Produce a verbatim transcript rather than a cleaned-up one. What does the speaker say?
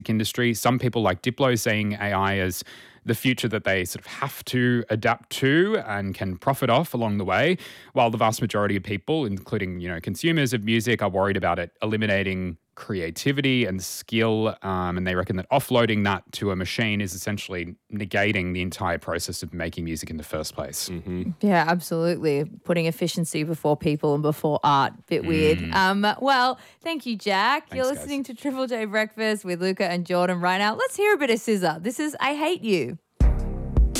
industry. Some people like Diplo saying A I is the future that they sort of have to adapt to and can profit off along the way, while the vast majority of people, including, you know, consumers of music, are worried about it eliminating creativity and skill, um, and they reckon that offloading that to a machine is essentially negating the entire process of making music in the first place. Mm-hmm. Yeah, absolutely. Putting efficiency before people and before art. Bit weird. Mm. Um, well, thank you, Jack. Thanks, You're listening guys. to Triple J Breakfast with Luca and Jordan right now. Let's hear a bit of S Z A. This is I Hate You.